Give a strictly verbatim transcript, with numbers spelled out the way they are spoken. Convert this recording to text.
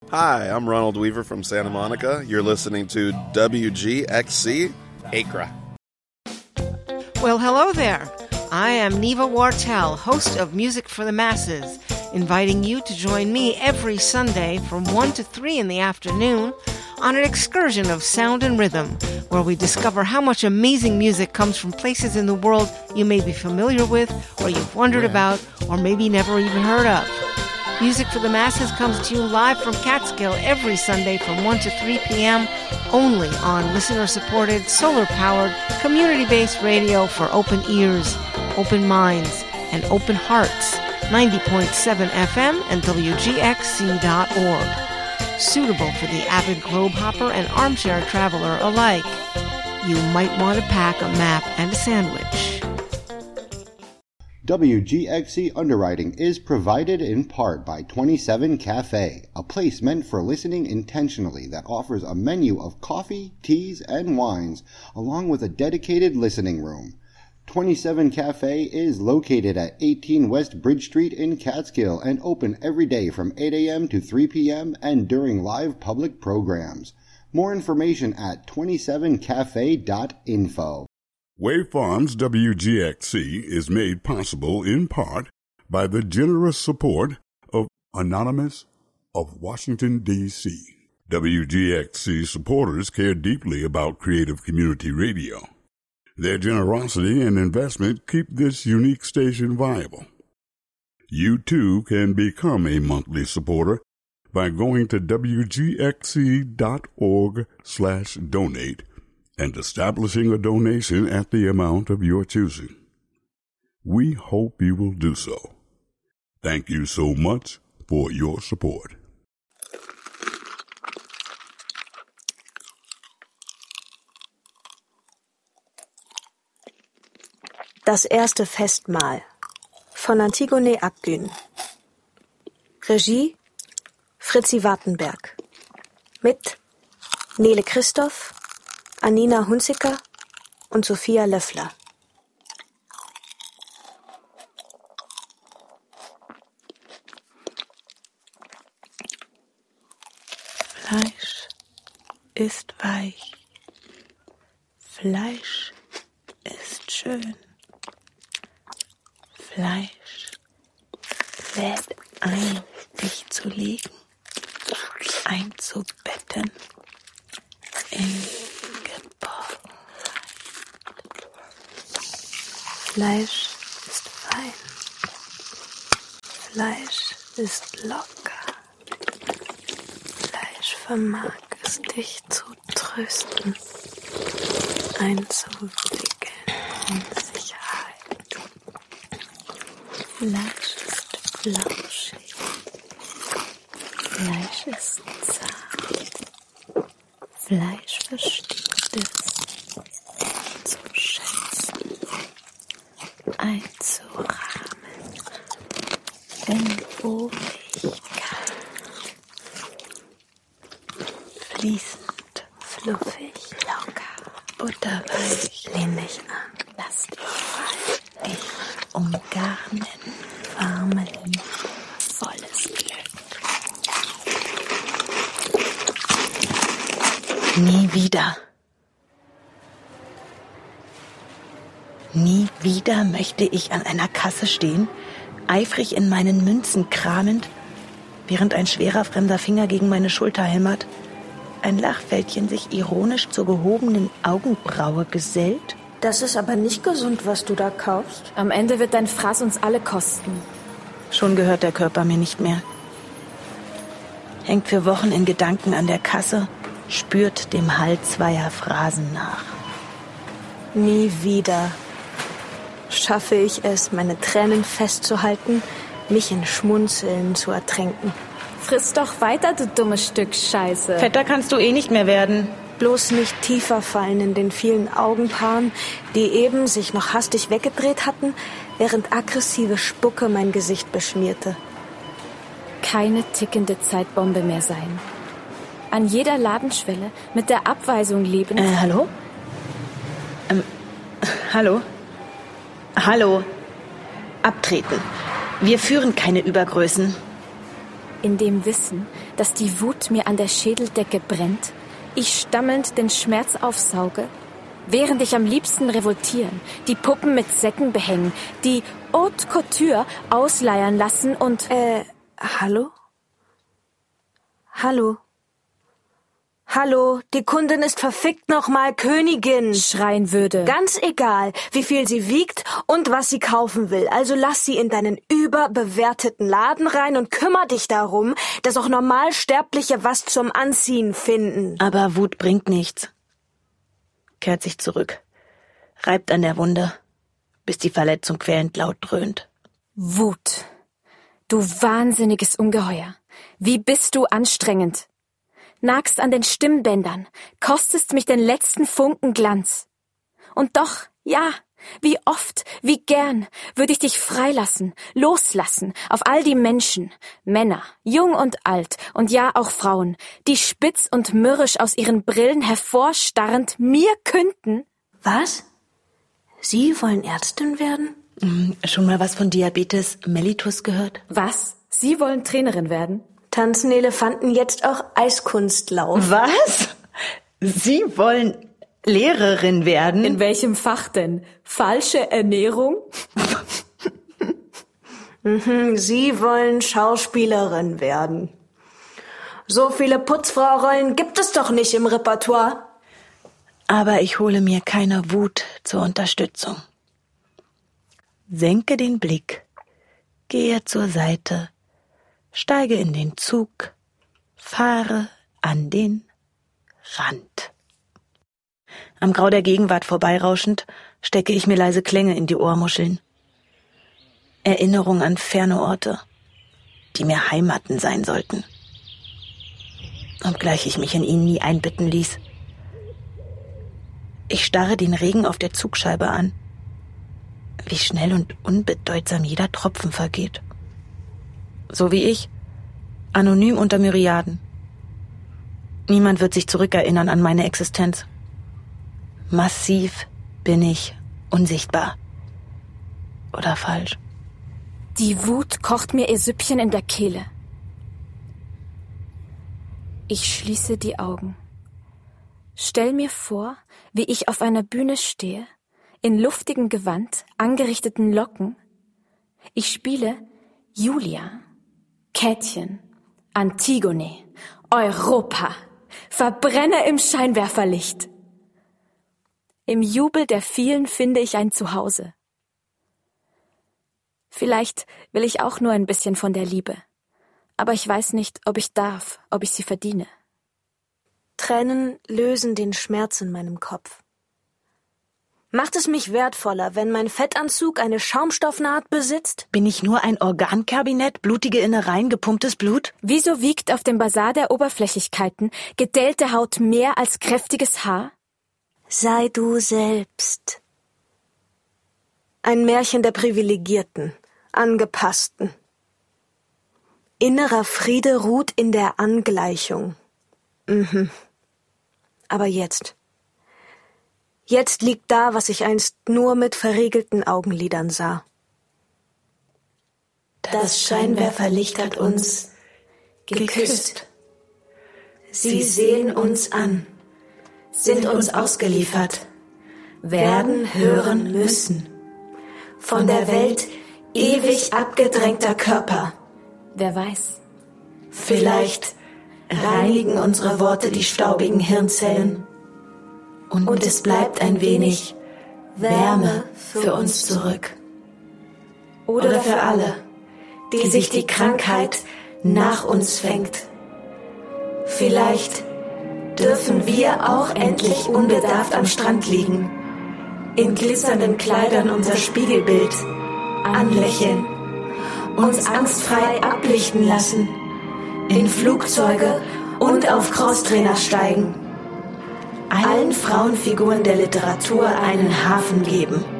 Hi, I'm Ronald Weaver from Santa Monica. You're listening to W G X C, Acra. Well, hello there. I am Neva Wartell, host of Music for the Masses, inviting you to join me every Sunday from one to three in the afternoon on an excursion of sound and rhythm, where we discover how much amazing music comes from places in the world you may be familiar with, or you've wondered about, or maybe never even heard of. Music for the Masses comes to you live from Catskill every Sunday from one to three p.m. only on listener-supported, solar-powered, community-based radio for open ears, open minds, and open hearts. ninety point seven F M and W G X C dot org. Suitable for the avid globe hopper and armchair traveler alike. You might want to pack a map and a sandwich. W G X C underwriting is provided in part by twenty-seven Cafe, a place meant for listening intentionally that offers a menu of coffee, teas, and wines, along with a dedicated listening room. twenty-seven Cafe is located at eighteen West Bridge Street in Catskill and open every day from eight a.m. to three p.m. and during live public programs. More information at twenty-seven cafe dot info. Wave Farms W G X C is made possible in part by the generous support of Anonymous of Washington, D C W G X C supporters care deeply about creative community radio. Their generosity and investment keep this unique station viable. You too can become a monthly supporter by going to W G X C dot org slash donate and establishing a donation at the amount of your choosing. We hope you will do so. Thank you so much for your support. Das erste Festmahl von Antigone Akgün. Regie Fritzi Wartenberg. Mit Nele Christoph, Anina Hunziker und Sophia Löffler. Fleisch ist weich. Fleisch ist schön. Fleisch lädt ein, dich zu legen, einzubetten in Fleisch ist fein. Fleisch ist locker. Fleisch vermag es, dich zu trösten, einzuwickeln in Sicherheit. Fleisch ist flauschig. Fleisch ist zart. Fleisch versteht es zu schätzen, einzurahmen, denn wo ich kann. Fließend, fluffig, locker, butterweich, lehn dich an, lass dich fallen, dich umgarnen, warmen, volles Glück. Nie wieder. Nie wieder möchte ich an einer Kasse stehen, eifrig in meinen Münzen kramend, während ein schwerer fremder Finger gegen meine Schulter hämmert, ein Lachfältchen sich ironisch zur gehobenen Augenbraue gesellt. Das ist aber nicht gesund, was du da kaufst. Am Ende wird dein Fraß uns alle kosten. Schon gehört der Körper mir nicht mehr. Hängt für Wochen in Gedanken an der Kasse, spürt dem Hall zweier Phrasen nach. Nie wieder schaffe ich es, meine Tränen festzuhalten, mich in Schmunzeln zu ertränken. Friss doch weiter, du dummes Stück Scheiße. Fetter kannst du eh nicht mehr werden. Bloß nicht tiefer fallen in den vielen Augenpaaren, die eben sich noch hastig weggedreht hatten, während aggressive Spucke mein Gesicht beschmierte. Keine tickende Zeitbombe mehr sein. An jeder Ladenschwelle mit der Abweisung leben. Äh, hallo? Ähm, hallo? Hallo? Abtreten. Wir führen keine Übergrößen. In dem Wissen, dass die Wut mir an der Schädeldecke brennt, ich stammelnd den Schmerz aufsauge, während ich am liebsten revoltieren, die Puppen mit Säcken behängen, die Haute Couture ausleiern lassen und... Äh, hallo? Hallo? Hallo, die Kundin ist verfickt nochmal Königin. Schreien würde. Ganz egal, wie viel sie wiegt und was sie kaufen will. Also lass sie in deinen überbewerteten Laden rein und kümmere dich darum, dass auch Normalsterbliche was zum Anziehen finden. Aber Wut bringt nichts. Kehrt sich zurück, reibt an der Wunde, bis die Verletzung quälend laut dröhnt. Wut. Du wahnsinniges Ungeheuer. Wie bist du anstrengend? Nagst an den Stimmbändern, kostest mich den letzten Funken Glanz. Und doch, ja, wie oft, wie gern würde ich dich freilassen, loslassen auf all die Menschen, Männer, jung und alt und ja auch Frauen, die spitz und mürrisch aus ihren Brillen hervorstarrend mir künden. Was? Sie wollen Ärztin werden? Hm, schon mal was von Diabetes mellitus gehört? Was? Sie wollen Trainerin werden? Tanzen Elefanten jetzt auch Eiskunstlauf? Was? Sie wollen Lehrerin werden? In welchem Fach denn? Falsche Ernährung? Sie wollen Schauspielerin werden. So viele Putzfrau-Rollen gibt es doch nicht im Repertoire. Aber ich hole mir keine Wut zur Unterstützung. Senke den Blick, gehe zur Seite, steige in den Zug, fahre an den Rand. Am Grau der Gegenwart vorbeirauschend stecke ich mir leise Klänge in die Ohrmuscheln. Erinnerung an ferne Orte, die mir Heimaten sein sollten. Obgleich ich mich in ihnen nie einbetten ließ. Ich starre den Regen auf der Zugscheibe an. Wie schnell und unbedeutsam jeder Tropfen vergeht. So wie ich, anonym unter Myriaden. Niemand wird sich zurückerinnern an meine Existenz. Massiv bin ich unsichtbar. Oder falsch. Die Wut kocht mir ihr Süppchen in der Kehle. Ich schließe die Augen. Stell mir vor, wie ich auf einer Bühne stehe, in luftigem Gewand, angerichteten Locken. Ich spiele Julia, Käthchen, Antigone, Europa, verbrenne im Scheinwerferlicht. Im Jubel der vielen finde ich ein Zuhause. Vielleicht will ich auch nur ein bisschen von der Liebe, aber ich weiß nicht, ob ich darf, ob ich sie verdiene. Tränen lösen den Schmerz in meinem Kopf. Macht es mich wertvoller, wenn mein Fettanzug eine Schaumstoffnaht besitzt? Bin ich nur ein Organkabinett, blutige Innereien, gepumptes Blut? Wieso wiegt auf dem Basar der Oberflächlichkeiten gedellte Haut mehr als kräftiges Haar? Sei du selbst. Ein Märchen der Privilegierten, Angepassten. Innerer Friede ruht in der Angleichung. Mhm. Aber jetzt... Jetzt liegt da, was ich einst nur mit verriegelten Augenlidern sah. Das Scheinwerferlicht hat uns geküsst. Sie sehen uns an, sind uns ausgeliefert, werden hören müssen. Von der Welt ewig abgedrängter Körper. Wer weiß. Vielleicht reinigen unsere Worte die staubigen Hirnzellen. Und, Und es bleibt ein wenig Wärme für uns zurück. Oder für alle, die sich die Krankheit nach uns fängt. Vielleicht dürfen wir auch endlich unbedarft am Strand liegen, in glitzernden Kleidern unser Spiegelbild anlächeln, uns angstfrei ablichten lassen, in Flugzeuge und auf Crosstrainer steigen, allen Frauenfiguren der Literatur einen Hafen geben.